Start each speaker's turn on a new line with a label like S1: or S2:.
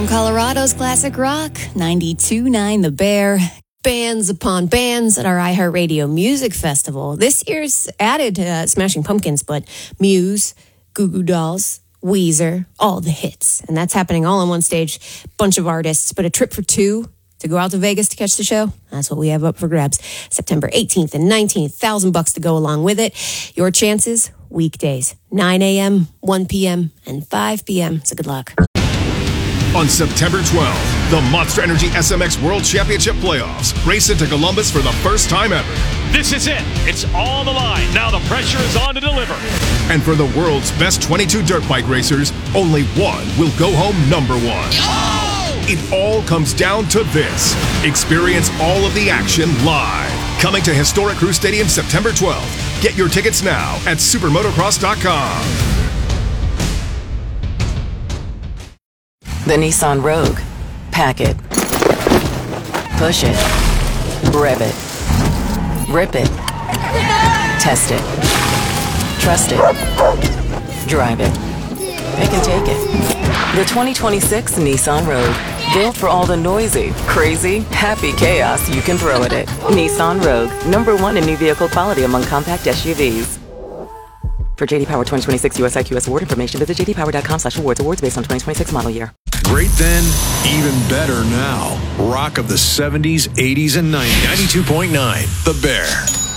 S1: Colorado's classic rock, 92.9 The Bear. Bands upon bands at our iHeartRadio Music Festival. This year's added Smashing Pumpkins, but Muse, Goo Goo Dolls, Weezer, all the hits. And that's happening all on one stage. Bunch of artists, but a trip for two to go out to Vegas to catch the show. That's what we have up for grabs. September 18th and 19th, $1,000 to go along with it. Your chances, weekdays, 9 a.m., 1 p.m., and 5 p.m. So good luck.
S2: On September 12th, the Monster Energy SMX World Championship Playoffs race into Columbus for the first time ever.
S3: This is it. It's on the line. Now the pressure is on to deliver.
S2: And for the world's best 22 dirt bike racers, only one will go home number one. Oh! It all comes down to this. Experience all of the action live. Coming to Historic Crew Stadium September 12th. Get your tickets now at supermotocross.com.
S4: The Nissan Rogue. Pack it. Push it. Rev it. Rip it. Test it. Trust it. Drive it. Pick and take it. The 2026 Nissan Rogue. Built for all the noisy, crazy, happy chaos you can throw at it. Nissan Rogue. #1 in new vehicle quality among compact SUVs. For JD Power 2026 USIQS award information, visit jdpower.com/awards. Awards based on 2026 model year.
S5: Great then, even better now. Rock of the 70s, 80s, and 90s. 92.9 The Bear.